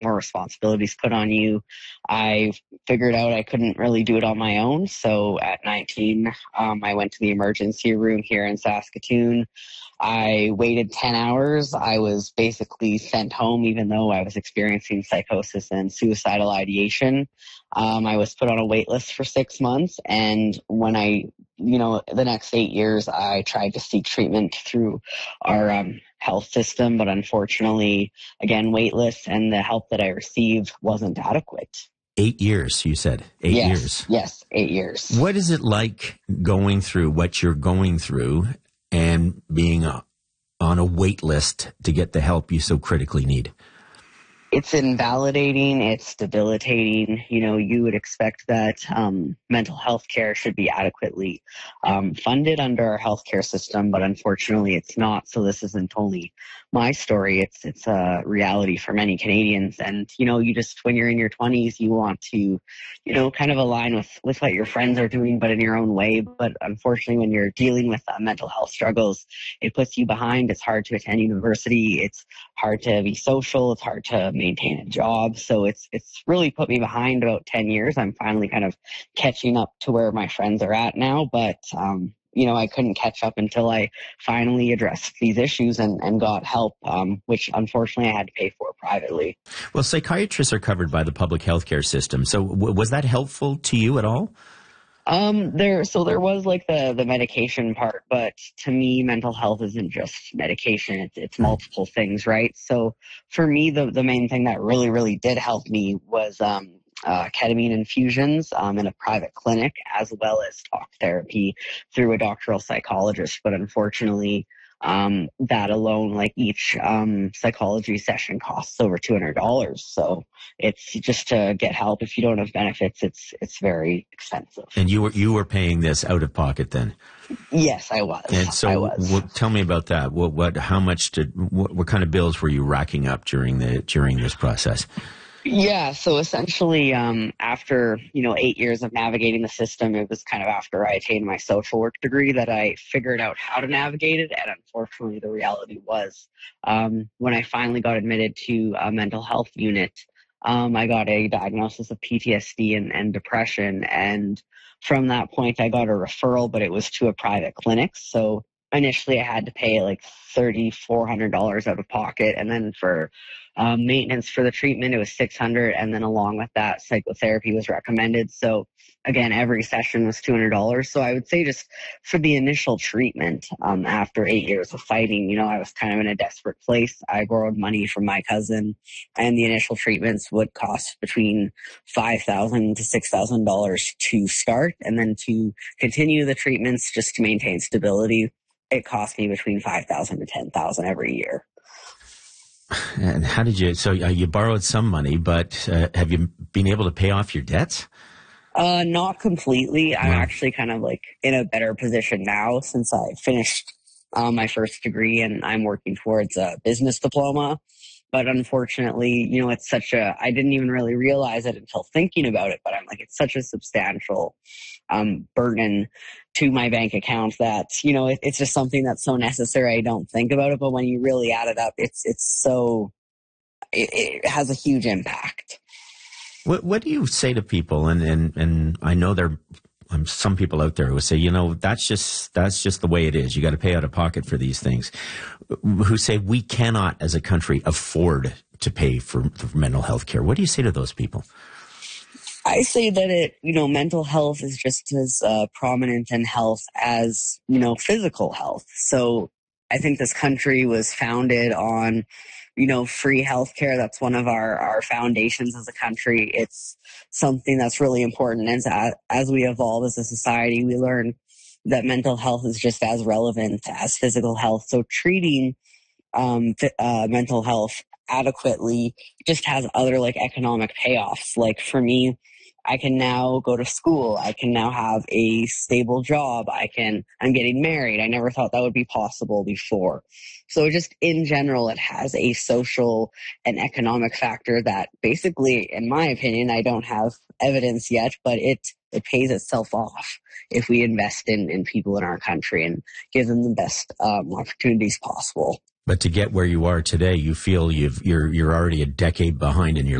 more responsibilities put on you. I figured out I couldn't really do it on my own. So at 19, I went to the emergency room here in Saskatoon. I waited 10 hours. I was basically sent home, even though I was experiencing psychosis and suicidal ideation. I was put on a wait list for 6 months. And when the next 8 years, I tried to seek treatment through our health system. But unfortunately, again, wait lists and the help that I received wasn't adequate. 8 years, you said. Eight years. Yes, 8 years. What is it like going through what you're going through and being on a wait list to get the help you so critically need? It's invalidating. It's debilitating. You would expect that mental health care should be adequately funded under our healthcare system, but unfortunately it's not. So this isn't only my story. It's a reality for many Canadians. And, you just, when you're in your 20s, you want to, kind of align with what your friends are doing, but in your own way. But unfortunately, when you're dealing with mental health struggles, it puts you behind. It's hard to attend university. It's hard to be social. It's hard to maintain a job. So it's really put me behind about 10 years. I'm finally kind of catching up to where my friends are at now. But, I couldn't catch up until I finally addressed these issues and got help, which unfortunately I had to pay for privately. Well, psychiatrists are covered by the public healthcare system. So was that helpful to you at all? There was like the medication part, but to me, mental health isn't just medication. It's multiple things, right? So for me, the main thing that really, really did help me was, ketamine infusions, in a private clinic, as well as talk therapy through a doctoral psychologist. But unfortunately, that alone, like each psychology session costs over $200. So it's just to get help. If you don't have benefits, it's very expensive. And you were paying this out of pocket then? Yes, I was. And so, tell me about that. What kind of bills were you racking up during this process? Yeah, so essentially, after 8 years of navigating the system, it was kind of after I attained my social work degree that I figured out how to navigate it. And unfortunately, the reality was, when I finally got admitted to a mental health unit, I got a diagnosis of PTSD and depression. And from that point, I got a referral, but it was to a private clinic. So initially, I had to pay like $3,400 out of pocket, and then for maintenance for the treatment, it was $600, and then along with that, psychotherapy was recommended. So again, every session was $200. So I would say just for the initial treatment, after 8 years of fighting, I was kind of in a desperate place. I borrowed money from my cousin, and the initial treatments would cost between $5,000 to $6,000 to start, and then to continue the treatments just to maintain stability, it cost me between $5,000 to $10,000 every year. And how did you? So you borrowed some money, but have you been able to pay off your debts? Not completely. I'm actually kind of like in a better position now since I finished my first degree, and I'm working towards a business diploma. But unfortunately, it's I didn't even really realize it until thinking about it, but I'm like, it's such a substantial burden to my bank account that, it's just something that's so necessary. I don't think about it, but when you really add it up, it has a huge impact. What do you say to people? And I know there are some people out there who say, that's just the way it is. You got to pay out of pocket for these things. Who say we cannot, as a country, afford to pay for mental health care. What do you say to those people? I say that mental health is just as prominent in health as, physical health. So I think this country was founded on, free healthcare. That's one of our foundations as a country. It's something that's really important. And as we evolve as a society, we learn that mental health is just as relevant as physical health. So treating mental health adequately just has other like economic payoffs. Like for me, I can now go to school. I can now have a stable job. I'm getting married. I never thought that would be possible before. So just in general, it has a social and economic factor that basically, in my opinion, I don't have evidence yet, but it pays itself off if we invest in people in our country and give them the best opportunities possible. But to get where you are today, you feel you're already a decade behind in your